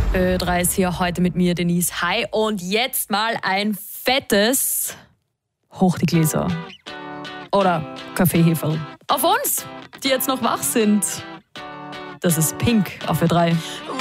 Ö3 ist hier heute mit mir, Denise. Hi. Und jetzt mal ein fettes Hoch die Gläser. Oder Kaffeeheferl. Auf uns, die jetzt noch wach sind. Das ist Pink auf Ö3.